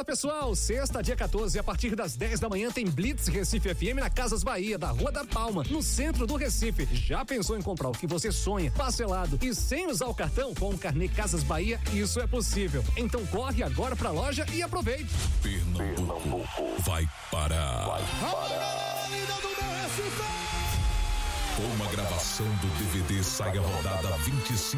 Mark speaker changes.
Speaker 1: Fala pessoal, sexta, dia 14, a partir das 10 da manhã tem Blitz Recife FM na Casas Bahia, da Rua da Palma, no centro do Recife. Já pensou em comprar o que você sonha, parcelado e sem usar o cartão? Com o carnê Casas Bahia, isso é possível. Então corre agora pra loja e aproveite.
Speaker 2: Pernambuco vai parar. Com uma gravação do DVD Sai a Rodada 25